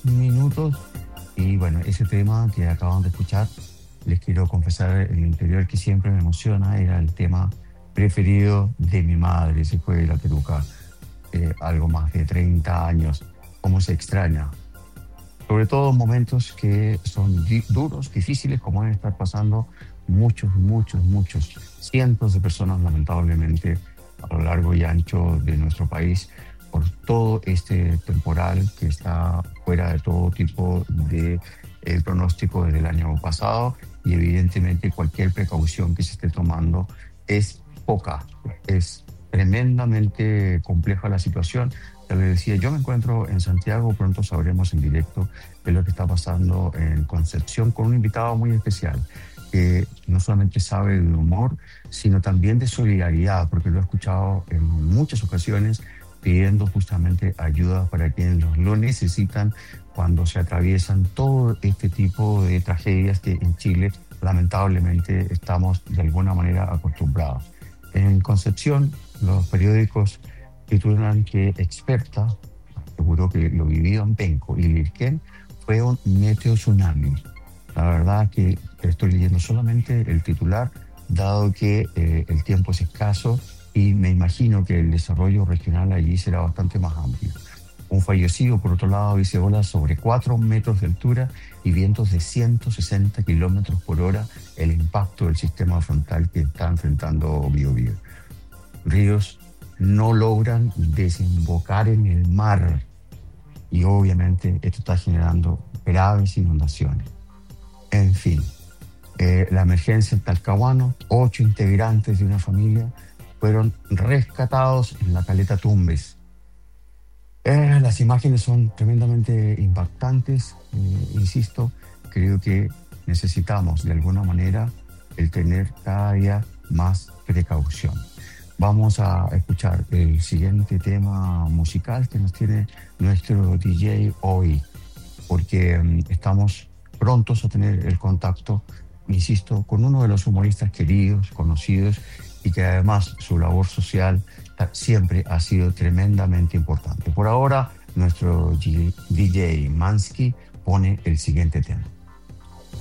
minutos. Y bueno, ese tema que acaban de escuchar, les quiero confesar en el interior que siempre me emociona, era el tema preferido de mi madre. Se fue la peluca algo más de 30 años. ¿Cómo se extraña? Sobre todo en momentos que son duros, difíciles, como deben estar pasando muchos, cientos de personas lamentablemente a lo largo y ancho de nuestro país por todo este temporal que está fuera de todo tipo de pronóstico desde el año pasado, y evidentemente cualquier precaución que se esté tomando es poca, es tremendamente compleja la situación. Ya le decía, yo me encuentro en Santiago, pronto sabremos en directo qué es lo que está pasando en Concepción con un invitado muy especial que no solamente sabe de humor, sino también de solidaridad, porque lo he escuchado en muchas ocasiones pidiendo justamente ayuda para quienes lo necesitan cuando se atraviesan todo este tipo de tragedias que en Chile lamentablemente estamos de alguna manera acostumbrados. En Concepción, los periódicos titulan que experta aseguró que lo vivido en Penco y Lirquén fue un meteo tsunami. La verdad que estoy leyendo solamente el titular, dado que el tiempo es escaso y me imagino que el desarrollo regional allí será bastante más amplio. Un fallecido, por otro lado, dice olas sobre 4 metros de altura y vientos de 160 kilómetros por hora, el impacto del sistema frontal que está enfrentando Biobío. Ríos no logran desembocar en el mar y obviamente esto está generando graves inundaciones. En fin, la emergencia en Talcahuano, 8 integrantes de una familia fueron rescatados en la caleta Tumbes. Las imágenes son tremendamente impactantes, insisto, creo que necesitamos de alguna manera el tener cada día más precaución. Vamos a escuchar el siguiente tema musical que nos tiene nuestro DJ hoy, porque estamos prontos a tener el contacto, insisto, con uno de los humoristas queridos, conocidos, y que además su labor social siempre ha sido tremendamente importante. Por ahora, nuestro DJ Mansky pone el siguiente tema.